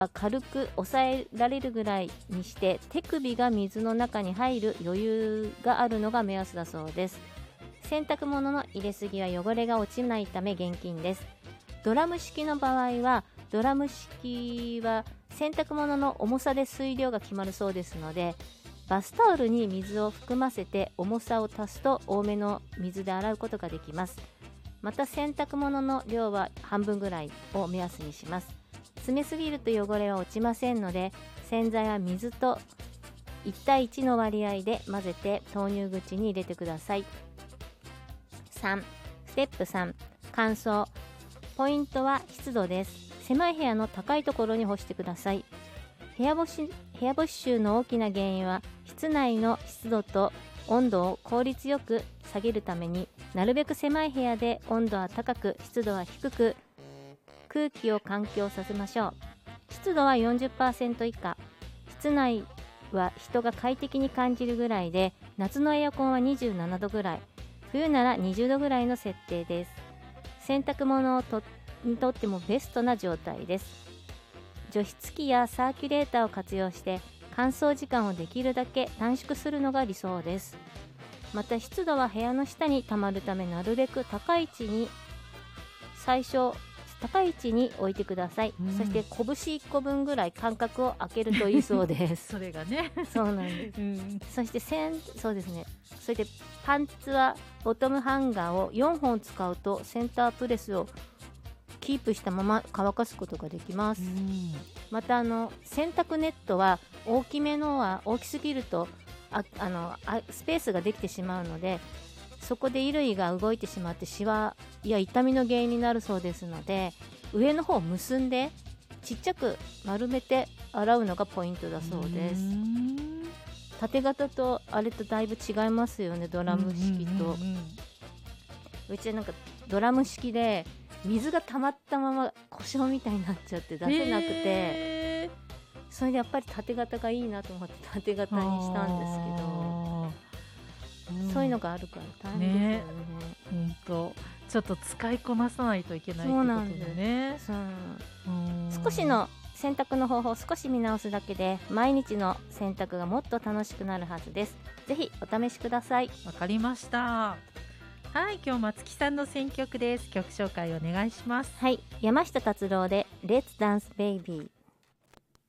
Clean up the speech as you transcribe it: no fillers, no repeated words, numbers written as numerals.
軽く押さえられるぐらいにして手首が水の中に入る余裕があるのが目安だそうです。洗濯物の入れすぎは汚れが落ちないため厳禁です。ドラム式の場合は洗濯物の重さで水量が決まるそうですので、バスタオルに水を含ませて重さを足すと多めの水で洗うことができます。また洗濯物の量は半分ぐらいを目安にします。詰めすぎると汚れは落ちませんので、洗剤は水と1対1の割合で混ぜて投入口に入れてください。ステップ3、乾燥。ポイントは湿度です。狭い部屋の高いところに干してください。部屋干し臭の大きな原因は室内の湿度と温度を効率よく下げるために、なるべく狭い部屋で温度は高く湿度は低く空気を環境させましょう。湿度は 40% 以下。室内は人が快適に感じるぐらいで、夏のエアコンは27度ぐらい、冬なら20度ぐらいの設定です。洗濯物にとってもベストな状態です。除湿機やサーキュレーターを活用して乾燥時間をできるだけ短縮するのが理想です。また湿度は部屋の下に溜まるため、なるべく高い位置に置いてください。そして拳1個分ぐらい間隔を空けるといいそうですそれがねそうなんです、そしてそうですね。それでパンツはボトムハンガーを4本使うとセンタープレスをキープしたまま乾かすことができます。また洗濯ネットは大きめのは大きすぎるとスペースができてしまうので、そこで衣類が動いてしまってシワや痛みの原因になるそうですので、上の方を結んでちっちゃく丸めて洗うのがポイントだそうです。縦型とあれとだいぶ違いますよね、ドラム式と。うちはなんかドラム式で水が溜まったまま故障みたいになっちゃって出せなくて、それでやっぱり縦型がいいなと思って縦型にしたんですけど、そういうのがあるから大変ですよね。 ちょっと使いこなさないといけないってことだね。 少しの洗濯の方法を少し見直すだけで毎日の洗濯がもっと楽しくなるはずです。ぜひお試しください。 わかりました。はい、今日松木さんの選曲です。曲紹介お願いします。 はい、山下達郎で Let's Dance Baby。